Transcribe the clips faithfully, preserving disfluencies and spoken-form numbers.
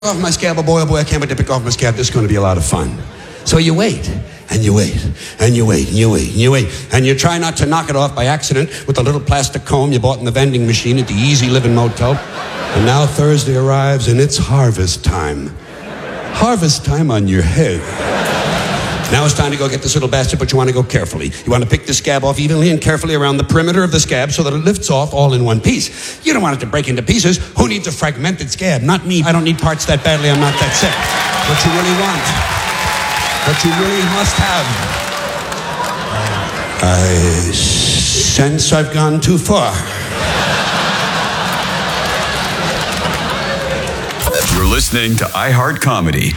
off my scab, oh boy, oh boy, I can't wait to pick off my scab. This is going to be a lot of fun. So you wait, and you wait, and you wait, and you wait, and you wait, and you try not to knock it off by accident with the little plastic comb you bought in the vending machine at the Easy Living Motel. And now Thursday arrives, and it's harvest time. Harvest time on your head. Now it's time to go get this little bastard, but you want to go carefully. You want to pick the scab off evenly and carefully around the perimeter of the scab so that it lifts off all in one piece. You don't want it to break into pieces. Who needs a fragmented scab? Not me. I don't need parts that badly. I'm not that sick. What you really want, what you really must have. I sense I've gone too far. You're listening to iHeart Comedy.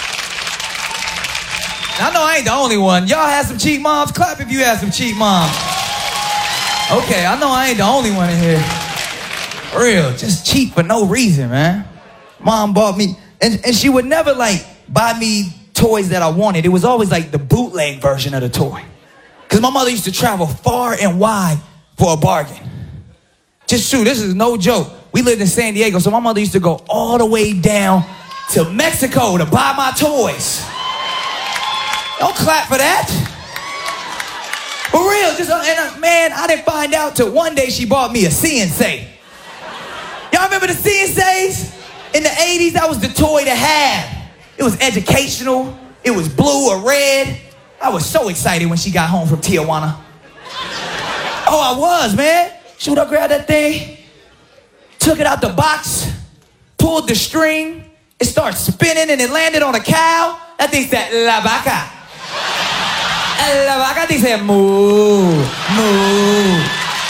I know I ain't the only one. Y'all had some cheap moms? Clap if you had some cheap moms. Okay, I know I ain't the only one in here. For real, just cheap for no reason, man. Mom bought me, and, and she would never, like, buy me toys that I wanted. It was always, like, the bootleg version of the toy. Because my mother used to travel far and wide for a bargain. Just true, this is no joke. We lived in San Diego, so my mother used to go all the way down to Mexico to buy my toys. Don't clap for that. For real, just uh, and, uh, man, I didn't find out till one day she bought me a Sensei. Y'all remember the Senseis? In the eighties, that was the toy to have. It was educational. It was blue or red. I was so excited when she got home from Tijuana. Oh, I was, man. Shoot, I grabbed that thing, took it out the box, pulled the string, it started spinning and it landed on a cow. That thing said, La Vaca. La vaca dice moo, moo.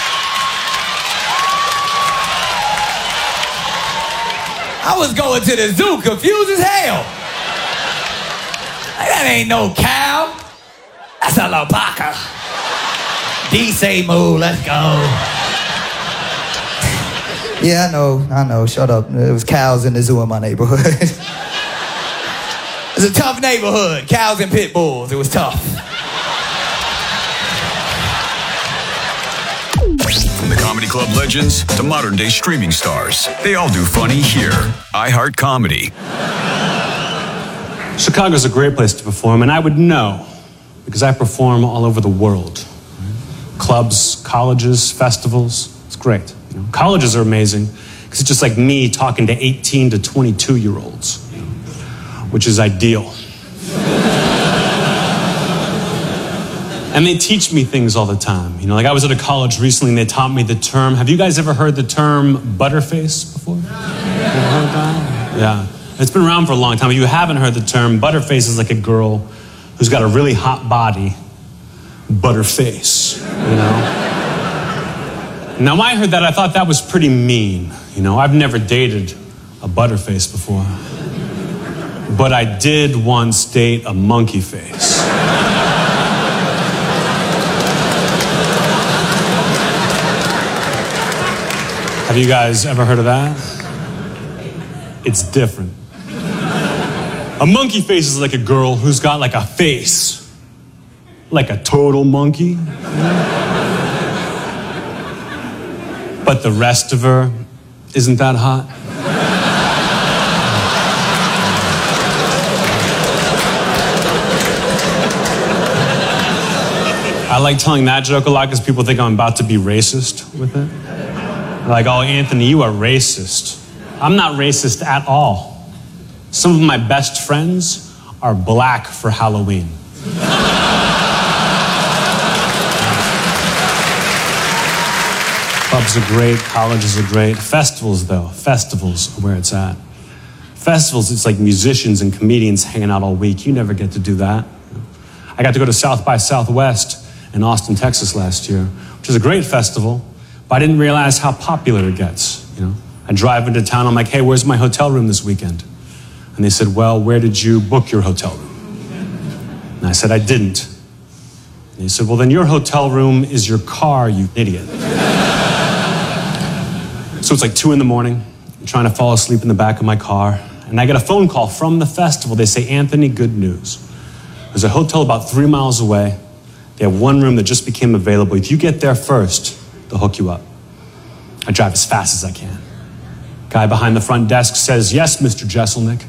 I was going to the zoo confused as hell. Like, that ain't no cow. That's a la vaca. D say moo, let's go. Yeah, I know, I know, shut up. There was cows in the zoo in my neighborhood. It's a tough neighborhood. Cows and pit bulls, it was tough. From the comedy club legends to modern day streaming stars, they all do funny here. iHeart Comedy. Chicago's a great place to perform, and I would know because I perform all over the world. Clubs, colleges, festivals. It's great. You know, colleges are amazing because it's just like me talking to eighteen to twenty-two year olds, you know, which is ideal. And they teach me things all the time. You know, like I was at a college recently and they taught me the term. Have you guys ever heard the term butterface before? You ever heard that? Yeah. It's been around for a long time. If you haven't heard the term, butterface is like a girl who's got a really hot body, butterface, you know? Now, when I heard that, I thought that was pretty mean. You know, I've never dated a butterface before. But I did once date a monkey face. Have you guys ever heard of that? It's different. A monkey face is like a girl who's got like a face. Like a total monkey. But the rest of her isn't that hot. I like telling that joke a lot because people think I'm about to be racist with it. Like, oh, Anthony, you are racist. I'm not racist at all. Some of my best friends are black for Halloween. Clubs are great, colleges are great. Festivals, though, festivals are where it's at. Festivals, it's like musicians and comedians hanging out all week. You never get to do that. I got to go to South by Southwest in Austin, Texas last year, which is a great festival. But I didn't realize how popular it gets, you know. I drive into town, I'm like, hey, where's my hotel room this weekend? And they said, well, where did you book your hotel room? And I said, I didn't. And they said, well, then your hotel room is your car, you idiot. So it's like two in the morning, I'm trying to fall asleep in the back of my car, and I get a phone call from the festival. They say, Anthony, good news. There's a hotel about three miles away. They have one room that just became available. If you get there first, they'll hook you up. I drive as fast as I can. Guy behind the front desk says, yes, Mister Jesselnick.